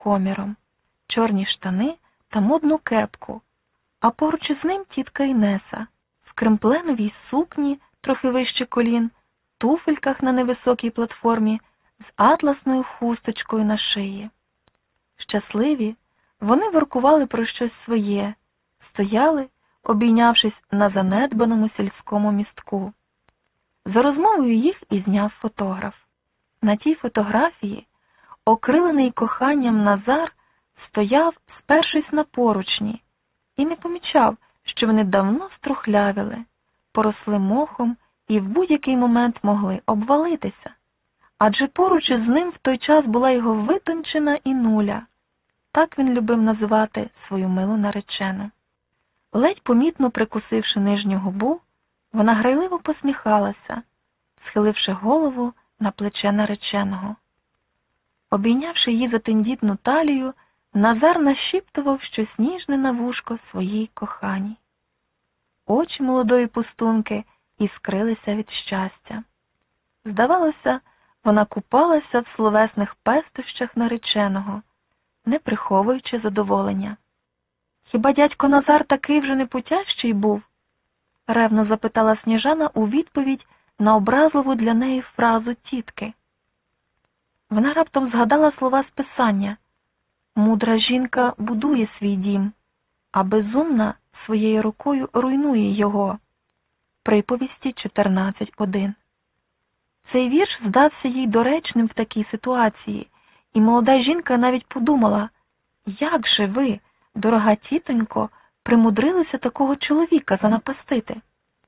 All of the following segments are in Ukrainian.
коміром, чорні штани та модну кепку, а поруч із ним тітка Інеса в кремпленовій сукні, трохи вище колін, туфельках на невисокій платформі, з атласною хусточкою на шиї. Щасливі, вони воркували про щось своє, стояли, обійнявшись на занедбаному сільському містку. За розмовою їх і зняв фотограф. На тій фотографії, окрилений коханням Назар, стояв, спершись на поручні, і не помічав, що вони давно струхлявіли, поросли мохом і в будь-який момент могли обвалитися. Адже поруч із ним в той час була його витончена Інуля. Так він любив називати свою милу наречену. Ледь помітно прикусивши нижню губу, вона грайливо посміхалася, схиливши голову на плече нареченого. Обійнявши її за тендітну талію, Назар нашіптував щось ніжне на вушко своїй коханій. Очі молодої пустунки іскрилися від щастя. Здавалося, вона купалася в словесних пестощах нареченого, не приховуючи задоволення. «Хіба дядько Назар такий вже непутящий був?» – ревно запитала Сніжана у відповідь на образливу для неї фразу тітки. Вона раптом згадала слова з Писання: «Мудра жінка будує свій дім, а безумна своєю рукою руйнує його». Приповісті 14.1. Цей вірш здався їй доречним в такій ситуації, і молода жінка навіть подумала: як же ви, дорога тітонько, примудрилися такого чоловіка занапастити?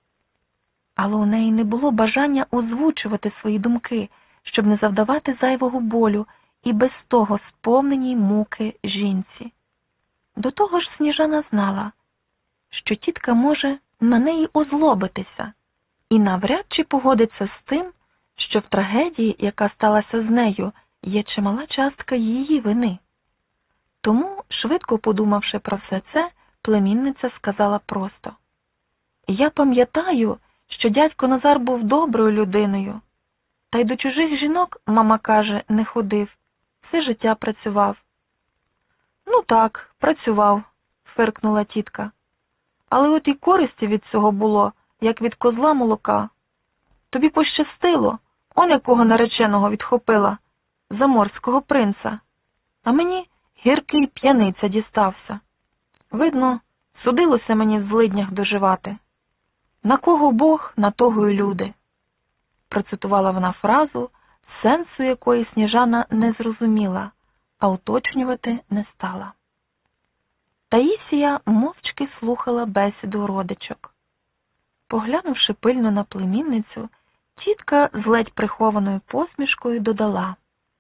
Але у неї не було бажання озвучувати свої думки, щоб не завдавати зайвого болю і без того сповненій муки жінці. До того ж Сніжана знала, що тітка може на неї озлобитися і навряд чи погодиться з тим, що в трагедії, яка сталася з нею, є чимала частка її вини. Тому, швидко подумавши про все це, племінниця сказала просто: «Я пам'ятаю, що дядько Назар був доброю людиною. Та й до чужих жінок, мама каже, не ходив. Все життя працював». «Ну так, працював», – фиркнула тітка. «Але от і користі від цього було, як від козла молока. Тобі пощастило, он якого нареченого відхопила, заморського принца. А мені гіркий п'яниця дістався. Видно, судилося мені в злиднях доживати. На кого Бог, на того й люди». Процитувала вона фразу, сенсу якої Сніжана не зрозуміла, а уточнювати не стала. Таїсія мовчки слухала бесіду родичок. Поглянувши пильно на племінницю, тітка з ледь прихованою посмішкою додала: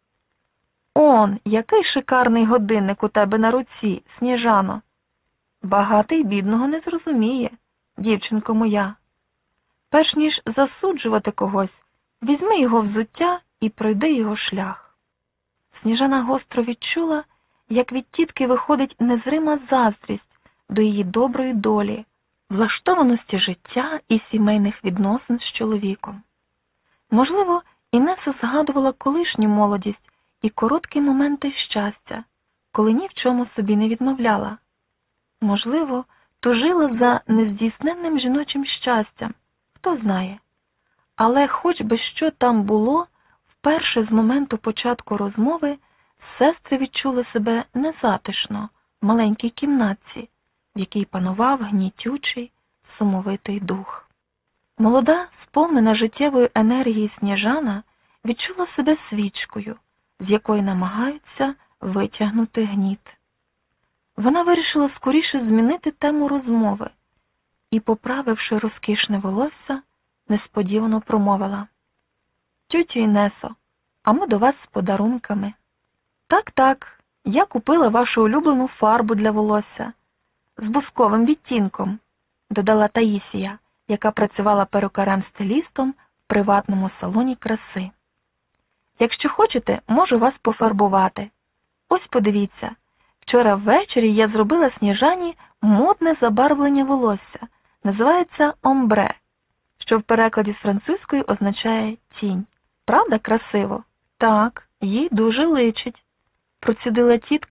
«Он, який шикарний годинник у тебе на руці, Сніжано! Багатий бідного не зрозуміє, дівчинко моя. Перш ніж засуджувати когось, візьми його взуття і пройди його шлях». Сніжана гостро відчула, як від тітки виходить незрима заздрість до її доброї долі, влаштованості життя і сімейних відносин з чоловіком. Можливо, Інеса згадувала колишню молодість і короткі моменти щастя, коли ні в чому собі не відмовляла. Можливо, тужила за нездійсненним жіночим щастям, хто знає. Але хоч би що там було, вперше з моменту початку розмови сестри відчули себе незатишно в маленькій кімнатці, в якій панував гнітючий, сумовитий дух. Молода, сповнена життєвої енергії Сніжана відчула себе свічкою, з якої намагаються витягнути гніт. Вона вирішила скоріше змінити тему розмови і, поправивши розкішне волосся, несподівано промовила: «Тьотю Інесо, а ми до вас з подарунками». «Так, я купила вашу улюблену фарбу для волосся з бусковим відтінком», – додала Таїсія, яка працювала перукарем-стилістом в приватному салоні краси. «Якщо хочете, можу вас пофарбувати. Ось подивіться, вчора ввечері я зробила Сніжані модне забарвлення волосся, називається омбре, що в перекладі з французької означає «тінь». Правда красиво?» «Так, їй дуже личить». процідила тітка,